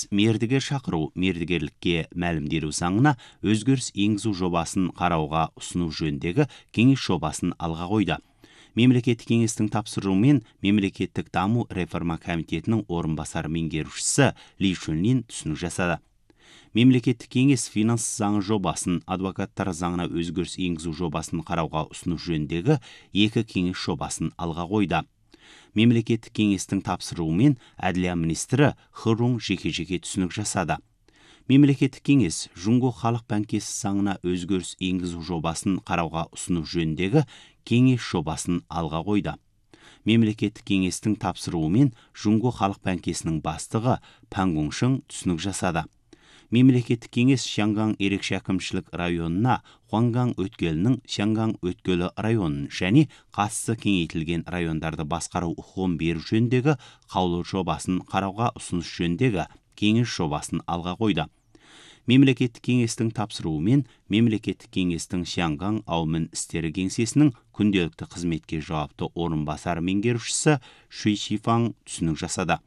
мердігер шақыру, мердігерлікке мәлімделу заңына өзгеріс енгізу жобасын қарауға ұсыну жөніндегі кеңес жобасын алға қойды. Мемлекеттік кеңестің тапсыруымен Мемлекеттік даму реформа комитетінің орынбасар меңгерушісі Ли Чунлин түсінік жасады. Мемлекеттік кеңес финанс заңы жобасын, адвокаттар заңына өзгеріс енгізу жобасын қарауға ұсыну жөніндегі екі кеңес жобасын алға қойды. Мемлекеттік кеңестің тапсыруымен Әділия министрі Хырун жеке-жеке түсінік жасады. Мемлекеттік кеңес Жұңго халық банкесі заңына өзгеріс енгізу жобасын қарауға ұсыну жөніндегі кеңес жобасын алға қойды. Мемлекеттік кеңестің тапсыруымен Жұңго халық банкесінің бастығы Пан Гоншың түсінік жасады. Мемлекеттік кеңес Шанган ерекше әкімшілік районына Хуанган өткелінің Шанган өткелі районын және қатысы кеңейтілген райондарды басқару құқығын беру жөніндегі қаулы жобасын қарауға ұсыныс жөніндегі кеңес жобасын алға қойды. Мемлекеттік кеңестің тапсыруымен Мемлекеттік кеңестің Шанган аумын істері кеңсесінің күнделікті қызметке жауапты орынбасар меңгерушісі Шуй Шифан түсінік жасады.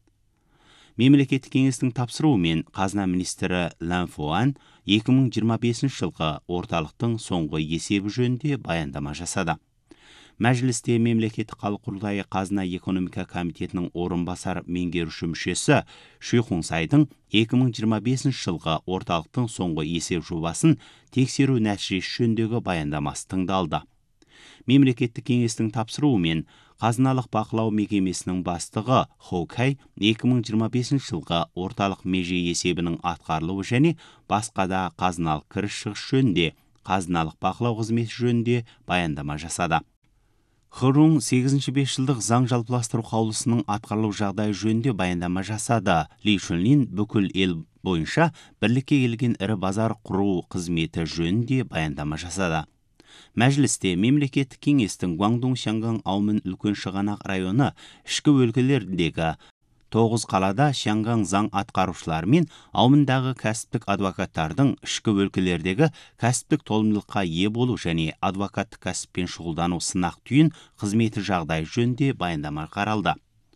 Мемлекеттік кеңестің тапсыруымен қазына министрі Лан Фуан 2025 жылғы орталықтың соңғы есебі жөнінде баяндама жасады. Мәжілісте Мемлекеттік халық құрылтайы қазына экономика комитетінің орынбасар меңгеруші мүшесі Шуй Хунсайдың 2025 жылғы орталықтың соңғы есеп жобасын тексеру нәтижесі жөніндегі баяндамасы тыңдалды. Мемлекеттік кеңестің тапсыруымен қазыналық бақылау мекемесінің бастығы Хо Кай 2025 жылғы орталық меже есебінің атқарылуы және басқа да қазыналық кіріс-шығыс жөнінде қазыналық бақылау қызметі жөнінде баяндама жасады. Хырун 8-ші 5 жылдық заң жалпыластыру қаулысының атқарылу жағдайы жөнінде баяндама жасады. Ли Чунлин бүкіл ел бойынша бірлікке келген ірі базар құру қызметі жөнінде баяндама жасады. Мәжілісте Мемлекеттік кеңестің Гуандун Шанган аумын үлкен шығанақ районы ішкі өлкелеріндегі 9 қалада Шанган заң атқарушылары мен аумындағы кәсіптік адвокаттардың ішкі өлкелердегі кәсіптік толымдылыққа ие болу және адвокаттық кәсіппен шұғылдану сынақ түйін қызметі жағдайы жөнінде баяндама қаралды.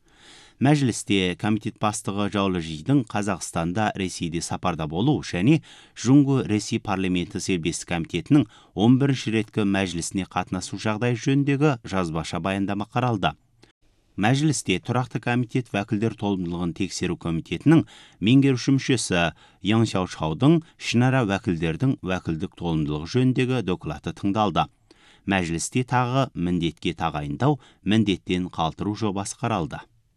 Мәжілісте комитет бастығы Жаулы Жидің Қазақстанда Ресейде сапарда болу және Жұңго Ресей парламенті сербестік комитетінің 11-ші реткі мәжілісіне қатынасу жағдайы жөніндегі жазбаша баяндама қаралды. Мәжілісте тұрақты комитет вәкілдер толымдылығын тексеру комитетінің меңгеруші мүшесі Ян Шаушаудың ішінара вәкілдердің вәкілдік толымдылығы жөніндегі доклаты тыңдалды. Мәжілісте тағы міндетке тағайындау, міндеттен қалтыру жобасы қаралды.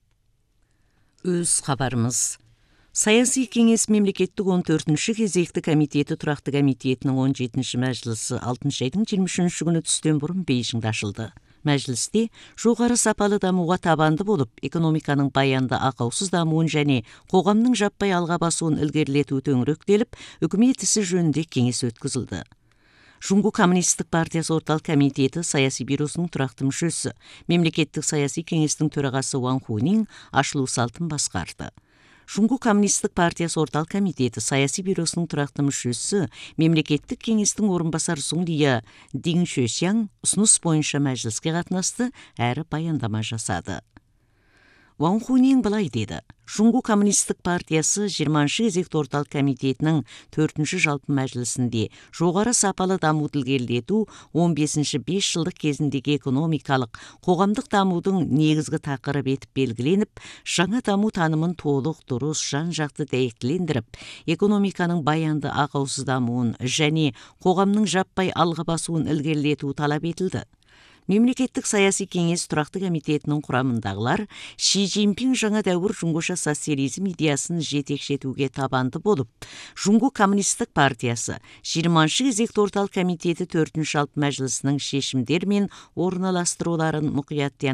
Өз хабарымыз. Саяси кеңес мемлекеттік 14-ші кезекті комитеті тұрақты комитетінің 17-ші мәжілісі 6 айдың 23 күні түстен бұрын Бейжіңде ашылды. Мәжілісте жоғары сапалы дамуға табанды болып, экономиканың баянды ақаусыз дамуын және қоғамның жаппай алға басуын ілгерілету төңіректеліп, үкімет ісі жөнінде кеңес өткізілді. Жұңго коммунистік партиясы орталық комитеті саяси бюросының тұрақты мүшесі, мемлекеттік саяси кеңестің төрағасы Ван Хунин ашылу салтын басқарды. Жұңго коммунистік партиясы орталық комитеті саяси бюросының тұрақты мүшесі, мемлекеттік кеңестің орынбасар Сунлия Дин Шөсяң ұсыныс бойынша мәжіліске қатынасты әрі баяндама жасады. Ван Хунин былай деді: Жұңго коммунистік партиясы 20-ші кезекті орталық комитетінің 4-ші жалпы мәжілісінде жоғары сапалы дамуды ілгерілету 15-ші 5 жылдық кезіндегі экономикалық, қоғамдық дамудың негізгі тақырып етіп белгіленіп, жаңа даму танымын толық, дұрыс, жан-жақты дәйектілендіріп, экономиканың баянды ақаусыз дамуын және қоғамның жаппай алға басуын ілгерілету талап етілді. Мемлекеттік саяси кеңес тұрақты комитетінің құрамындағылар Ши Цзиньпин жаңа дәуір жұңгоша социализм идеясын жетекшетуге табанды болып, Жұңго коммунистік партиясы 20-ші кезекті орталық комитеті 4-ші жалпы мәжілісінің шешімдер мен орналастыруларын мұқият